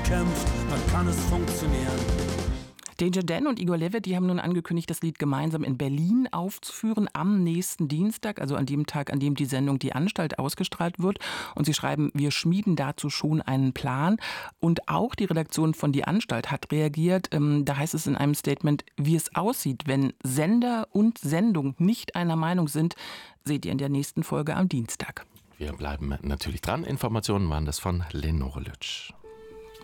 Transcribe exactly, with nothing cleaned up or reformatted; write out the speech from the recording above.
kämpft, dann kann es funktionieren. Danger Dan und Igor Levit, die haben nun angekündigt, das Lied gemeinsam in Berlin aufzuführen am nächsten Dienstag, also an dem Tag, an dem die Sendung Die Anstalt ausgestrahlt wird. Und sie schreiben, wir schmieden dazu schon einen Plan. Und auch die Redaktion von Die Anstalt hat reagiert. Da heißt es in einem Statement, wie es aussieht, wenn Sender und Sendung nicht einer Meinung sind, seht ihr in der nächsten Folge am Dienstag. Wir bleiben natürlich dran. Informationen waren das von Lenore Lütsch.